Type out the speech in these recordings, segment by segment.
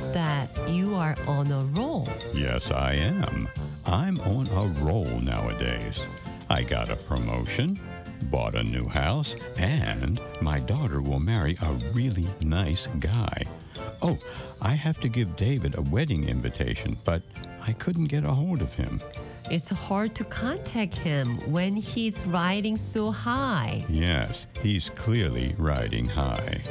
that you are on a roll. Yes, I am. I'm on a roll nowadays. I got a promotion, bought a new house, and my daughter will marry a really nice guy. Oh, I have to give David a wedding invitation, but I couldn't get a hold of him. It's hard to contact him when he's riding so high. Yes, he's clearly riding high.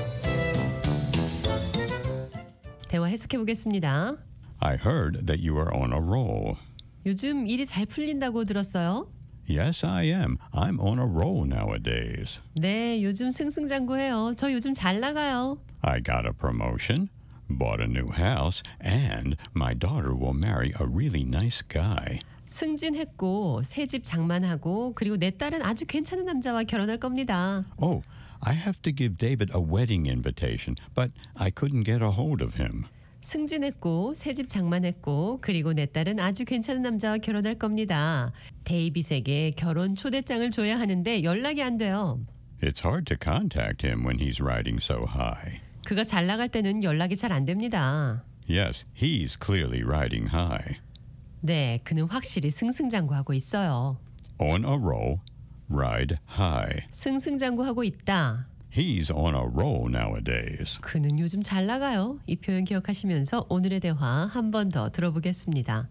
대화 해석해 보겠습니다. I heard that you are on a roll. 요즘 일이 잘 풀린다고 들었어요? Yes, I am. I'm on a roll nowadays. 네, 요즘 승승장구해요. 저 요즘 잘 나가요. I got a promotion, bought a new house, and my daughter will marry a really nice guy. 승진했고 새 집 장만하고 그리고 내 딸은 아주 괜찮은 남자와 결혼할 겁니다. Oh, I have to give David a wedding invitation, but I couldn't get a hold of him. 승진했고 새 집 장만했고 그리고 내 딸은 아주 괜찮은 남자와 결혼할 겁니다. 데이빗에게 결혼 초대장을 줘야 하는데 연락이 안 돼요. It's hard to contact him when he's riding so high. 그가 잘 나갈 때는 연락이 잘 안 됩니다. Yes, he's clearly riding high. 네, 그는 확실히 승승장구하고 있어요. On a roll, ride high. 승승장구하고 있다. He's on a roll nowadays. 그는 요즘 잘 나가요. 이 표현 기억하시면서 오늘의 대화 한 번 더 들어보겠습니다.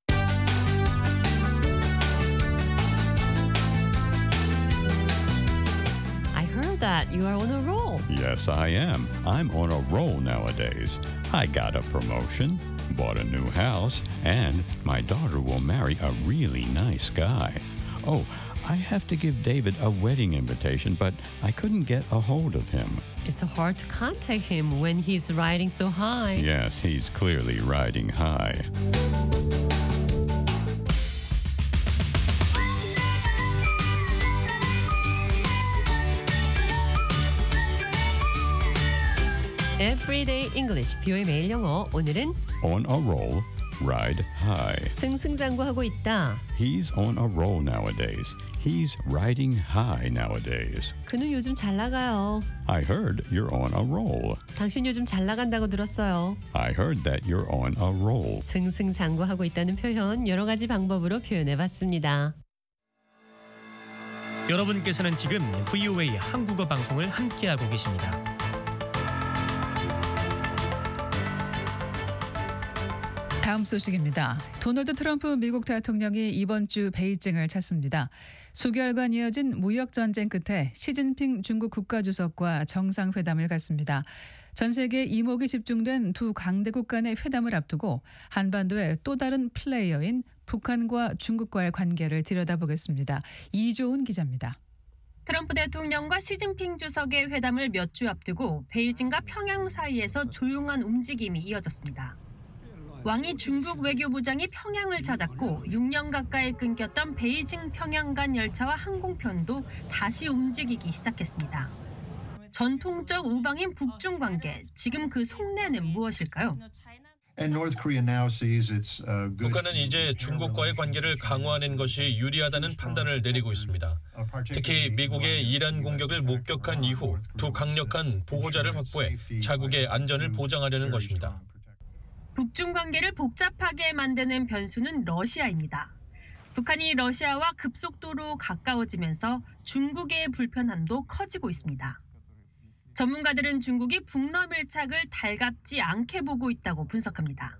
I heard that you are on a roll. Yes, I am. I'm on a roll nowadays. I got a promotion, bought a new house, and my daughter will marry a really nice guy. Oh, I have to give David a wedding invitation, but I couldn't get a hold of him. It's hard to contact him when he's riding so high. Yes, he's clearly riding high. Everyday English, 비오의 매일 영어. 오늘은 On a roll, ride high. 승승장구하고 있다. He's on a roll nowadays. He's riding high nowadays. 그는 요즘 잘 나가요. I heard you're on a roll. 당신 요즘 잘 나간다고 들었어요. I heard that you're on a roll. 승승장구하고 있다는 표현 여러 가지 방법으로 표현해봤습니다. 여러분께서는 지금 VOA 한국어 방송을 함께하고 계십니다. 다음 소식입니다. 도널드 트럼프 미국 대통령이 이번 주 베이징을 찾습니다. 수개월간 이어진 무역 전쟁 끝에 시진핑 중국 국가주석과 정상회담을 갖습니다. 전 세계 이목이 집중된 두 강대국 간의 회담을 앞두고 한반도의 또 다른 플레이어인 북한과 중국과의 관계를 들여다보겠습니다. 이조은 기자입니다. 트럼프 대통령과 시진핑 주석의 회담을 몇 주 앞두고 베이징과 평양 사이에서 조용한 움직임이 이어졌습니다. 왕이 중국 외교부장이 평양을 찾았고 6년 가까이 끊겼던 베이징 평양 간 열차와 항공편도 다시 움직이기 시작했습니다. 전통적 우방인 북중 관계, 지금 그 속내는 무엇일까요? 북한은 이제 중국과의 관계를 강화하는 것이 유리하다는 판단을 내리고 있습니다. 특히 미국의 이란 공격을 목격한 이후 두 강력한 보호자를 확보해 자국의 안전을 보장하려는 것입니다. 북중 관계를 복잡하게 만드는 변수는 러시아입니다. 북한이 러시아와 급속도로 가까워지면서 중국의 불편함도 커지고 있습니다. 전문가들은 중국이 북러 밀착을 달갑지 않게 보고 있다고 분석합니다.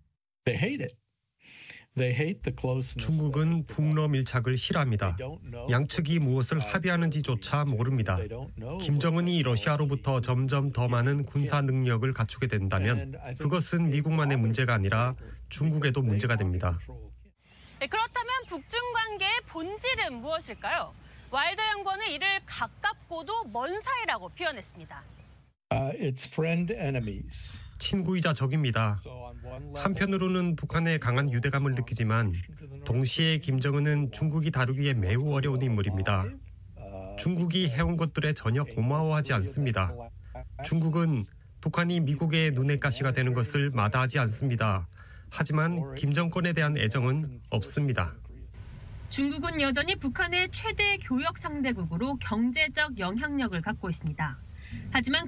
중국은 북러 밀착을 싫어합니다. 양측이 무엇을 합의하는지조차 모릅니다. 김정은이 러시아로부터 점점 더 많은 군사 능력을 갖추게 된다면 그것은 미국만의 문제가 아니라 중국에도 문제가 됩니다. 그렇다면 북중 관계의 본질은 무엇일까요? 와일더 연구원은 이를 가깝고도 먼 사이라고 표현했습니다. 친구이자 적입니다. 한편으로는 북한의 강한 유대감을 느끼지만 동시에 김정은은 중국이 다루기에 매우 어려운 인물입니다. 중국이 해온 것들에 전혀 고마워하지 않습니다. 중국은 북한이 미국의 눈의 가시가 되는 것을 마다하지 않습니다. 하지만 김 정권에 대한 애정은 없습니다. 중국은 여전히 북한의 최대 교역 상대국으로 경제적 영향력을 갖고 있습니다. 하지만